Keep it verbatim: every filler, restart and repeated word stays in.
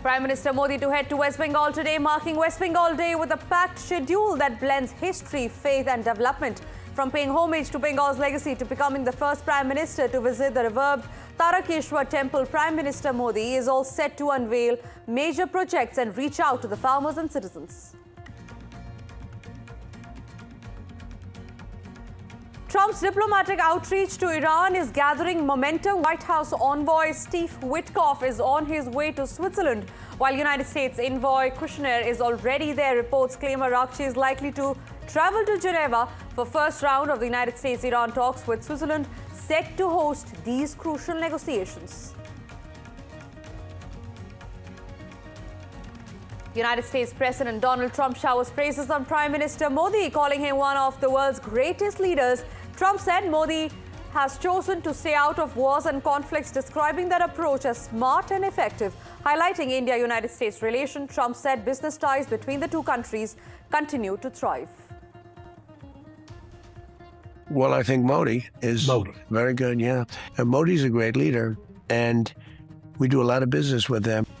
Prime Minister Modi to head to West Bengal today, marking West Bengal Day with a packed schedule that blends history, faith and development. From paying homage to Bengal's legacy to becoming the first Prime Minister to visit the revered Tarakeshwar temple, Prime Minister Modi is all set to unveil major projects and reach out to the farmers and citizens. Trump's diplomatic outreach to Iran is gathering momentum. White House envoy Steve Witkoff is on his way to Switzerland, while United States envoy Kushner is already there. Reports claim Arakchi is likely to travel to Geneva for first round of the United States-Iran talks, with Switzerland set to host these crucial negotiations. United States President Donald Trump showers praises on Prime Minister Modi, calling him one of the world's greatest leaders. Trump said Modi has chosen to stay out of wars and conflicts, describing that approach as smart and effective. Highlighting India-United States relation, Trump said business ties between the two countries continue to thrive. Well, I think Modi is Modi. very good, yeah. And Modi's a great leader, and we do a lot of business with them.